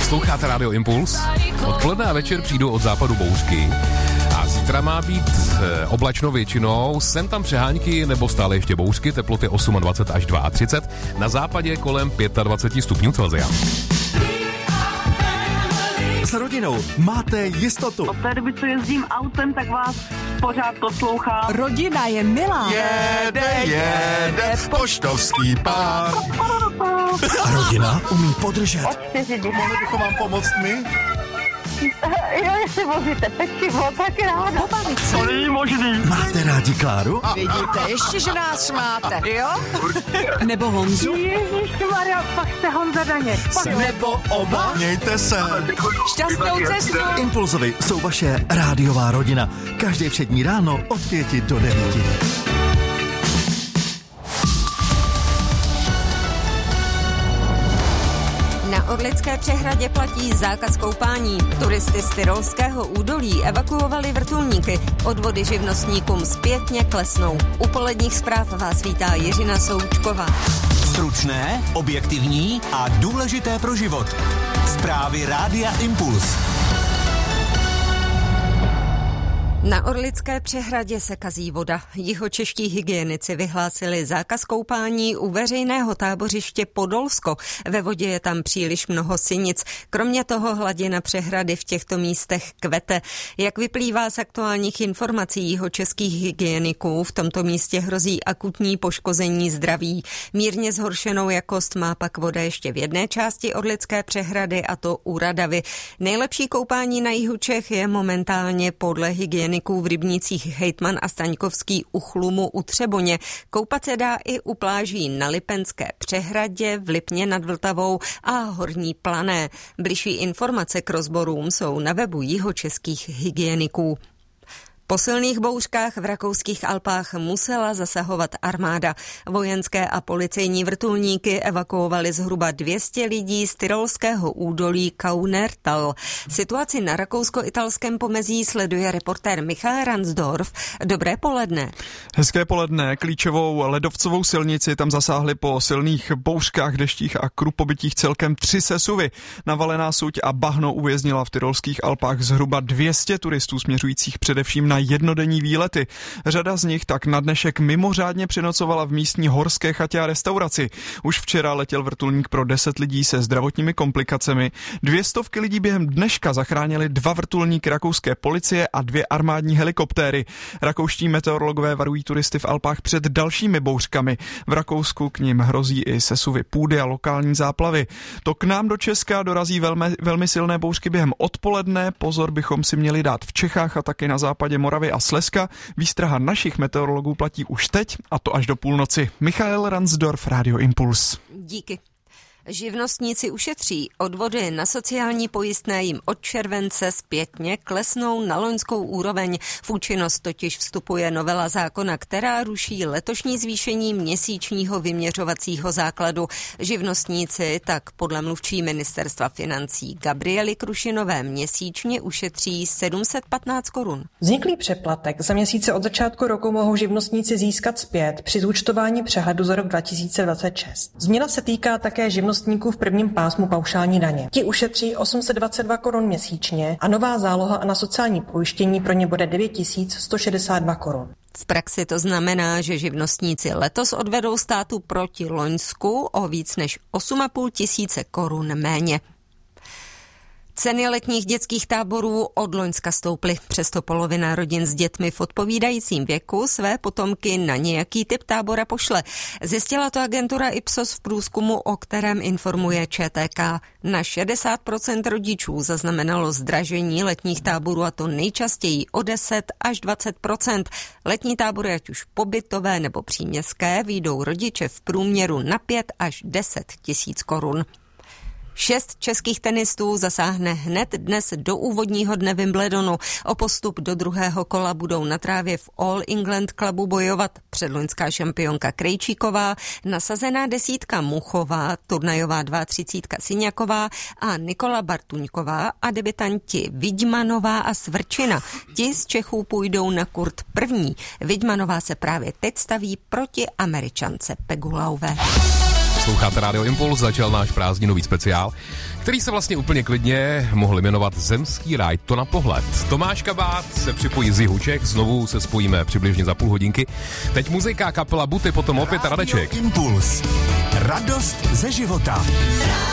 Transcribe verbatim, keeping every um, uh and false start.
Posloucháte Radio Impuls. Odpoledne a večer přijdou od západu bouřky. A zítra má být e, oblačno většinou, sem tam přehánky nebo stále ještě bouřky, teploty dvacet osm až třicet dva. Na západě kolem dvacet pět stupňů Celsia. S rodinou máte jistotu. Od té doby, co jezdím autem, tak vás pořád poslouchám. Rodina je milá. Jede, jede, poštovský pár. A rodina umí podržet. Od čtyři dny. Mohli bychom vám pomoct my? Jo, jestli vozíte pečivo, tak ráda. Pobavit se. To není možný. Máte rádi Kláru? Vidíte, ještě, že nás máte, jo? Nebo Honzu? Ježišmarja, pak jste Honza Daněk. Nebo oba? Mějte se. Šťastnou cestu. Impulzovi jsou vaše rádiová rodina. Každé všední ráno od pěti do devíti. Na Orlické přehradě platí zákaz koupání. Turisty z Tyrolského údolí evakuovali vrtulníky. Odvody živnostníkům zpětně klesnou. U poledních zpráv vás vítá Jiřina Součková. Stručné, objektivní a důležité pro život. Zprávy Rádia Impuls. Na Orlické přehradě se kazí voda. Jihočeští hygienici vyhlásili zákaz koupání u veřejného tábořiště Podolsko. Ve vodě je tam příliš mnoho sinic. Kromě toho hladina přehrady v těchto místech kvete. Jak vyplývá z aktuálních informací jihočeských hygieniků, v tomto místě hrozí akutní poškození zdraví. Mírně zhoršenou jakost má pak voda ještě v jedné části Orlické přehrady, a to u Radavy. Nejlepší koupání na jihu Čech je momentálně podle hygieniků v rybnících Hejtman a Staňkovský u Chlumu u Třeboně. Koupat se dá i u pláží na Lipenské přehradě, v Lipně nad Vltavou a Horní Plané. Bližší informace k rozborům jsou na webu jihočeských hygieniků. Po silných bouřkách v rakouských Alpách musela zasahovat armáda. Vojenské a policejní vrtulníky evakuovali zhruba dvě stě lidí z tyrolského údolí Kaunertal. Situaci na rakousko-italském pomezí sleduje reportér Michal Ransdorf. Dobré poledne. Hezké poledne. Klíčovou ledovcovou silnici tam zasáhly po silných bouřkách, deštích a krupobytích celkem tři sesuvy. Navalená suť a bahno uvěznila v tyrolských Alpách zhruba dvě stě turistů směřujících především na jednodenní výlety. Řada z nich tak na dnešek mimořádně přenocovala v místní horské chatě a restauraci. Už včera letěl vrtulník pro deset lidí se zdravotními komplikacemi. Dvě stovky lidí během dneška zachránili dva vrtulníky rakouské policie a dvě armádní helikoptéry. Rakouští meteorologové varují turisty v Alpách před dalšími bouřkami. V Rakousku k nim hrozí i sesuvy půdy a lokální záplavy. To k nám do Česka dorazí velmi, velmi silné bouřky během odpoledne. Pozor bychom si měli dát v Čechách a taky na západě Moravy a Slezska. Výstraha našich meteorologů platí už teď, a to až do půlnoci. Michael Ransdorf, Radio Impuls. Díky. Živnostníci ušetří. Odvody na sociální pojistné jim od července zpětně klesnou na loňskou úroveň. V účinnost totiž vstupuje novela zákona, která ruší letošní zvýšení měsíčního vyměřovacího základu. Živnostníci tak podle mluvčí ministerstva financí Gabriely Krušinové měsíčně ušetří sedm set patnáct korun. Vzniklý přeplatek za měsíce od začátku roku mohou živnostníci získat zpět při zúčtování přehledu za rok dva tisíce dvacet šest. Změna se týká také živnostníků v prvním pásmu paušální daně. Ti ušetří osm set dvacet dva korun měsíčně a nová záloha na sociální pojištění pro ně bude devět tisíc sto šedesát dva korun. V praxi to znamená, že živnostníci letos odvedou státu proti loňsku o víc než osm a půl tisíce korun méně. Ceny letních dětských táborů od loňska stouply. Přesto polovina rodin s dětmi v odpovídajícím věku své potomky na nějaký typ tábora pošle. Zjistila to agentura Ipsos v průzkumu, o kterém informuje ČTK. Na šedesát procent rodičů zaznamenalo zdražení letních táborů, a to nejčastěji o deset až dvacet procent. Letní tábory, ať už pobytové nebo příměstské, vyjdou rodiče v průměru na pět až deset tisíc korun. Šest českých tenistů zasáhne hned dnes do úvodního dne Wimbledonu. O postup do druhého kola budou na trávě v All England Clubu bojovat předloňská šampionka Krejčíková, nasazená desítka Muchová, turnajová třicítka Syňaková a Nikola Bartuňková a debutanti Vidmanová a Svrčina. Ti z Čechů půjdou na kurt první. Vidmanová se právě teď staví proti Američance Pegulaové. Posloucháte Radio Impuls, začal náš prázdninový speciál, který se vlastně úplně klidně mohl jmenovat Zemský ráj, to na pohled. Tomáš Kabát se připojí z jihu Čech, znovu se spojíme přibližně za půl hodinky. Teď muzika, kapela Buty, potom opět Radeček. Impuls. Radost ze života.